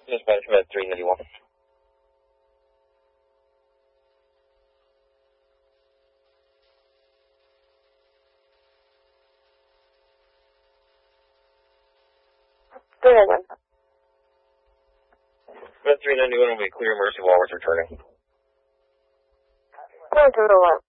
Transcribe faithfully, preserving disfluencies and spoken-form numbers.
Dispatch Med three ninety-one. three ninety-one. Med three ninety-one will be clear Mercy Walworth returning. Going to the one.